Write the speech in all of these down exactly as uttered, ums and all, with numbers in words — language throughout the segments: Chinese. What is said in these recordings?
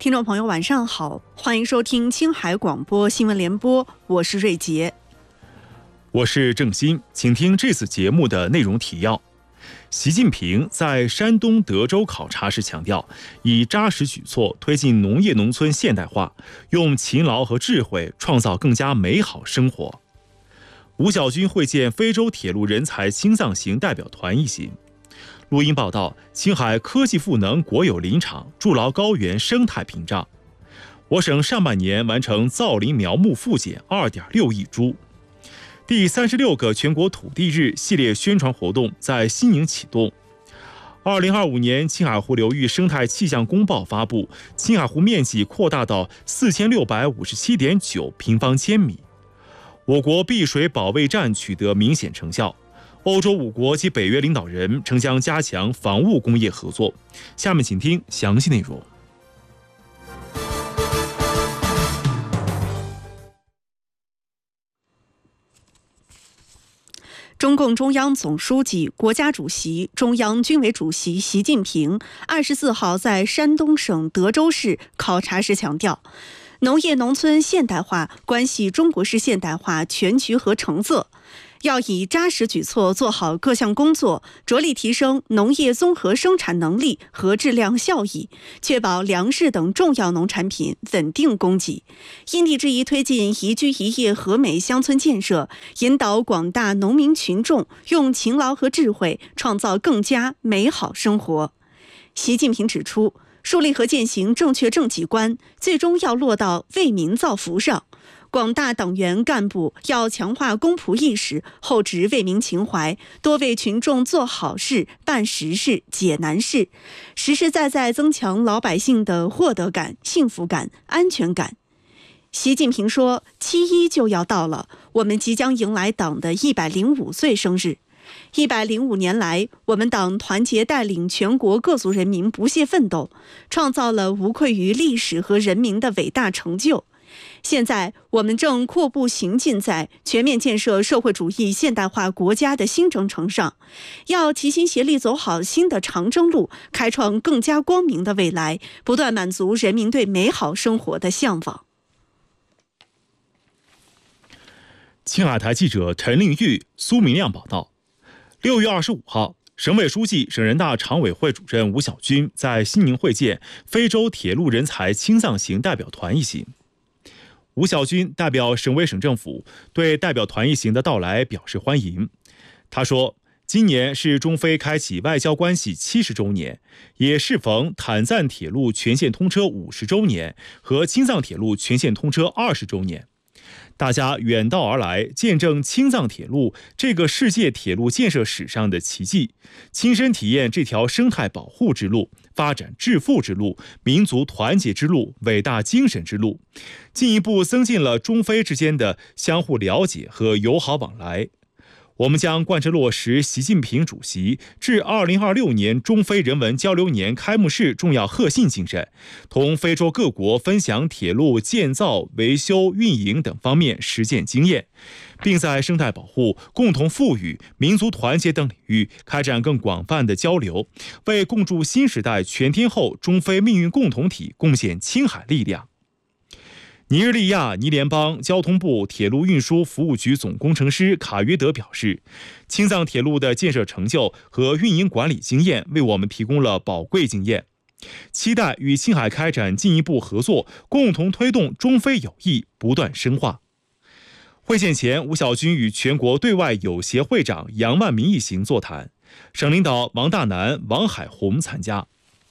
听众朋友晚上好，欢迎收听青海广播新闻联播，我是瑞杰。 我是郑鑫，请听这次节目的内容提要。习近平在山东德州考察时强调，以扎实举措推进农业农村现代化，用勤劳和智慧创造更加美好生活。吴小军会见非洲铁路人才青藏行代表团一行。录音报道，青海科技赋能国有林场筑牢高原生态屏障。我省上半年完成造林苗木复检 二点六亿株。第三十六个全国土地日系列宣传活动在西宁启动。二零二五年青海湖流域生态气象公报发布，青海湖面积扩大到 四千六百五十七点九平方千米。我国碧水保卫战取得明显成效。欧洲五国及北约领导人称将加强防务工业合作。下面请听详细内容。 中共中央总书记、国家主席、中央军委主席习近平二十四号在山东省德州市考察时强调，农业农村现代化关系中国式现代化全局和成色，要以扎实举措做好各项工作，着力提升农业综合生产能力和质量效益，确保粮食等重要农产品稳定供给。因地制宜推进宜居宜业和美乡村建设，引导广大农民群众用勤劳和智慧创造更加美好生活。习近平指出，树立和践行正确政绩观，最终要落到为民造福上。广大党员干部要强化公仆意识，厚植为民情怀，多为群众做好事、办实事、解难事，实实在在增强老百姓的获得感、幸福感、安全感。习近平说，七一就要到了，我们即将迎来党的一百零五岁生日。一百零五年来，我们党团结带领全国各族人民不懈奋斗，创造了无愧于历史和人民的伟大成就。现在我们正阔步行进在全面建设社会主义现代化国家的新征程上，要齐心协力走好新的长征路，开创更加光明的未来，不断满足人民对美好生活的向往。 青海台记者陈令玉、苏明亮报道。六月二十五号，省委书记、省人大常委会主任吴小军在西宁会见非洲铁路人才青藏行代表团一行。吴小军代表省委省政府对代表团一行的到来表示欢迎。他说，今年是中非开启外交关系七十周年，也适逢坦赞铁路全线通车五十周年和青藏铁路全线通车二十周年。大家远道而来，见证青藏铁路这个世界铁路建设史上的奇迹，亲身体验这条生态保护之路、发展致富之路、民族团结之路、伟大精神之路，进一步增进了中非之间的相互了解和友好往来。我们将贯彻落实习近平主席至二零二六年中非人文交流年开幕式重要贺信精神，同非洲各国分享铁路建造、维修、运营等方面实践经验，并在生态保护、共同富裕、民族团结等领域开展更广泛的交流，为共筑新时代全天候中非命运共同体贡献青海力量。尼日利亚尼联邦交通部铁路运输服务局总工程师卡约德表示，青藏铁路的建设成就和运营管理经验为我们提供了宝贵经验，期待与青海开展进一步合作，共同推动中非友谊不断深化。会见前，吴小军与全国对外友协会长杨万民一行座谈，省领导王大南、王海红参加。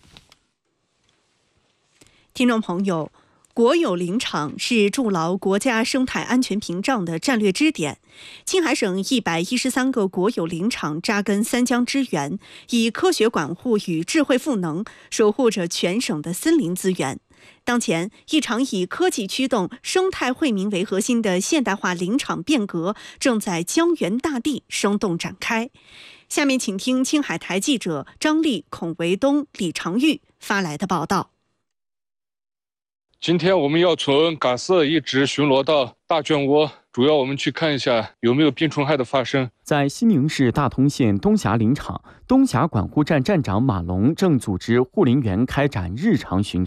听众朋友，国有林场是筑牢国家生态安全屏障的战略支点。青海省一百一十三个国有林场扎根三江之源，以科学管护与智慧赋能，守护着全省的森林资源。当前，一场以科技驱动、生态惠民为核心的现代化林场变革正在江源大地生动展开。下面请听青海台记者张丽、孔维东、李长玉发来的报道。 今天我们要从嘎色一直巡逻到大圈窝，主要我们去看一下有没有病虫害的发生。 在西宁市大同县东峡林场，东峡管护站站长马龙正组织护林员开展日常巡山。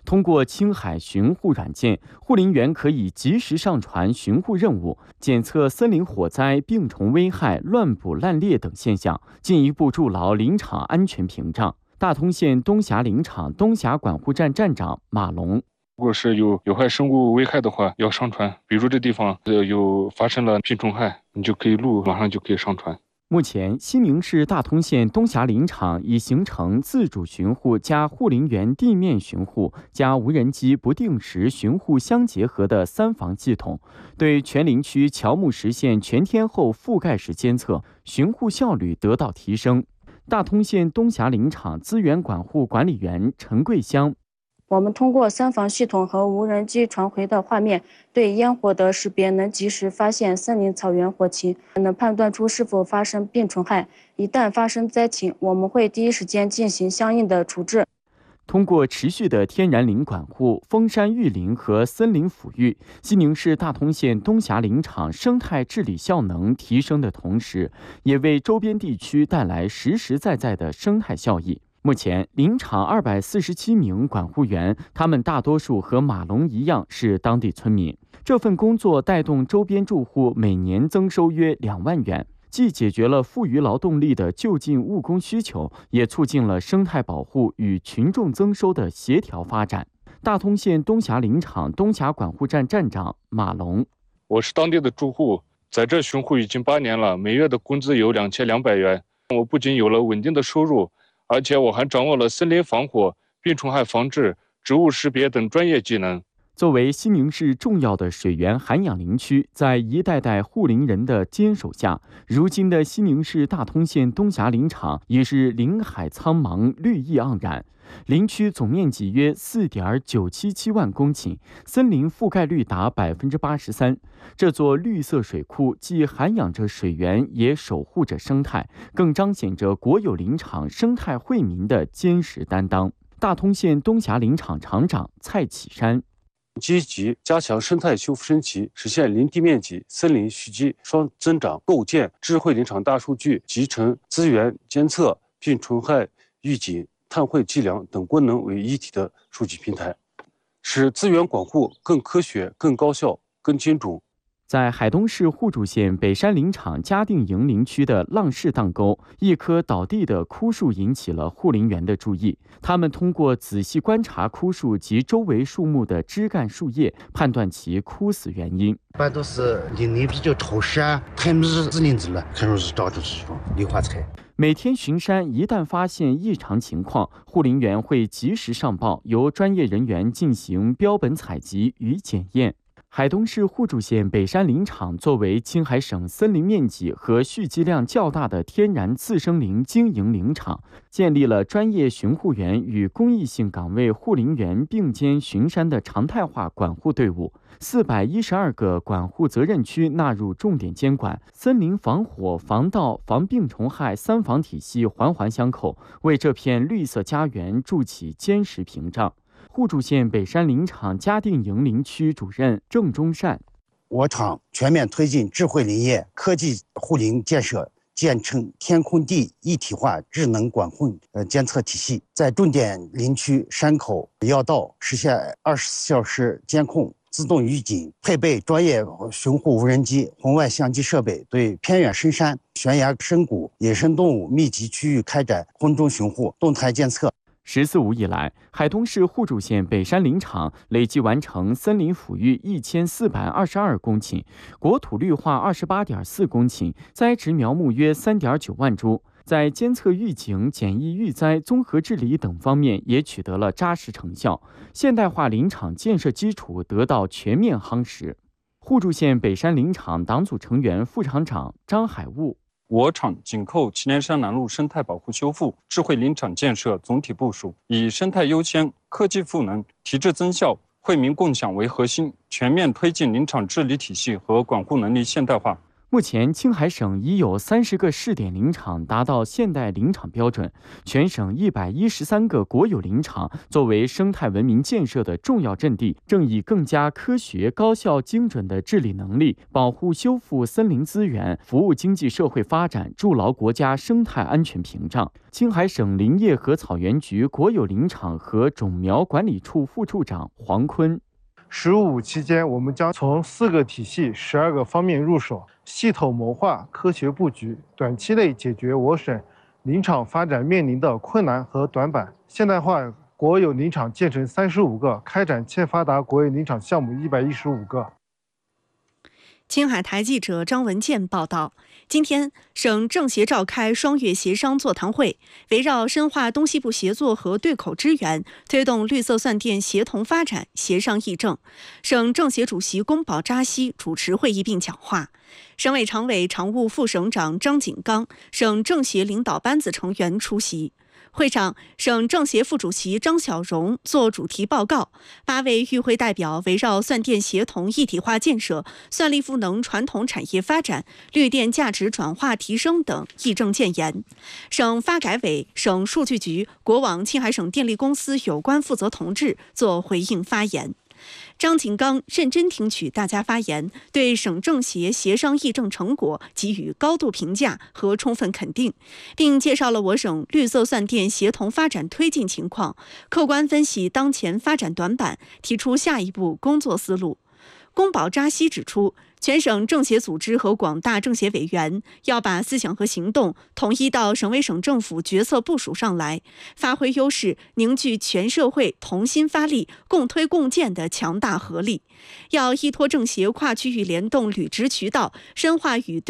通过青海巡护软件，护林员可以及时上传巡护任务，检测森林火灾、病虫危害、乱捕滥猎等现象，进一步筑牢林场安全屏障。大通县东峡林场东峡管护站站长马龙： 如果是有有害生物危害的话，要上传。比如这地方呃有发生了病虫害，你就可以录，马上就可以上传。 目前，西宁市大通县东峡林场已形成自主巡护加护林员地面巡护加无人机不定时巡护相结合的三防系统，对全林区乔木实现全天候覆盖式监测，巡护效率得到提升。大通县东峡林场资源管护管理员陈桂香： 我们通过三防系统和无人机传回的画面，对烟火的识别能及时发现森林草原火情，能判断出是否发生病虫害。一旦发生灾情，我们会第一时间进行相应的处置。 通过持续的天然林管护、封山育林和森林抚育，西宁市大通县东峡林场生态治理效能提升的同时，也为周边地区带来实实在在的生态效益。目前，林场二百四十七名管护员，他们大多数和马龙一样是当地村民。这份工作带动周边住户每年增收约两万元，既解决了富余劳动力的就近务工需求，也促进了生态保护与群众增收的协调发展。大通县东峡林场东峡管护站站长马龙： 我是当地的住户，在这巡护已经八年了，每月的工资有两千两百元。我不仅有了稳定的收入，而且我还掌握了森林防火、病虫害防治、植物识别等专业技能。 作为西宁市重要的水源涵养林区，在一代代护林人的坚守下，如今的西宁市大通县东峡林场已是林海苍茫、绿意盎然。林区总面积约四点九七七万公顷，森林覆盖率达百分之八十三。这座绿色水库既涵养着水源，也守护着生态，更彰显着国有林场生态惠民的坚实担当。大通县东峡林场场长蔡启山： 积极加强生态修复升级，实现林地面积、森林蓄积双增长，构建智慧林场大数据集成、资源监测、病虫害预警、碳汇计量等功能为一体的数据平台，使资源管护更科学、更高效、更精准。 在海东市互助县北山林场嘉定营林区的浪市荡沟，一棵倒地的枯树引起了护林员的注意。他们通过仔细观察枯树及周围树木的枝干树叶，判断其枯死原因。 一般都是林里比较潮湿啊，太密枝林子了，很容易长出这种梨花菜。 每天巡山，一旦发现异常情况，护林员会及时上报，由专业人员进行标本采集与检验。海东市互助县北山林场作为青海省森林面积和蓄积量较大的天然次生林经营林场，建立了专业巡护员与公益性岗位护林员并肩巡山的常态化管护队伍。四百一十二个管护责任区纳入重点监管，森林防火、防盗、防病虫害三防体系环环相扣，为这片绿色家园筑起坚实屏障。互助县北山林场嘉定营林区主任郑忠善： 我厂全面推进智慧林业科技护林建设，建成天空地一体化智能管控呃监测体系，在重点林区山口要道实现二十四小时监控、自动预警，配备专业巡护无人机、红外相机设备，对偏远深山、悬崖深谷、野生动物密集区域开展空中巡护、动态监测。 十四五以来，海东市互助县北山林场累计完成森林抚育一千四百二十二公顷，国土绿化二十八点四公顷，栽植苗木约三点九万株。在监测预警、简易预灾、综合治理等方面也取得了扎实成效，现代化林场建设基础得到全面夯实。互助县北山林场党组成员、副厂长张海悟： 我厂紧扣祁连山南路生态保护修复、智慧林场建设总体部署，以生态优先、科技赋能、提质增效、惠民共享为核心，全面推进林场治理体系和管护能力现代化。 目前，青海省已有三十个试点林场达到现代林场标准，全省一百一十三个国有林场作为生态文明建设的重要阵地，正以更加科学、高效、精准的治理能力，保护修复森林资源，服务经济社会发展，筑牢国家生态安全屏障。青海省林业和草原局国有林场和种苗管理处副处长黄坤。 十五期间，我们将从四个体系、十二个方面入手，系统谋划、科学布局，短期内解决我省林场发展面临的困难和短板。现代化国有林场建成三十五个，开展欠发达国有林场项目一百一十五个。 青海台记者张文健报道，今天省政协召开双月协商座谈会，围绕深化东西部协作和对口支援，推动绿色算电协同发展协商议政。省政协主席宫保扎西主持会议并讲话，省委常委常务副省长张景刚、省政协领导班子成员出席。会上，省政协副主席张小荣作主题报告，八位与会代表围绕算电协同一体化建设、算力赋能传统产业发展、绿电价值转化提升等议政建言。省发改委、省数据局、国网青海省电力公司有关负责同志作回应发言。张景刚认真听取大家发言，对省政协协商议政成果给予高度评价和充分肯定，并介绍了我省绿色算电协同发展推进情况，客观分析当前发展短板，提出下一步工作思路。宫保扎西指出，全省政协组织和广大政协委员要把思想和行动统一到省委省政府决策部署上来，发挥优势，凝聚全社会同心发力、共推共建的强大合力。要依托政协跨区域联动履职渠道，深化与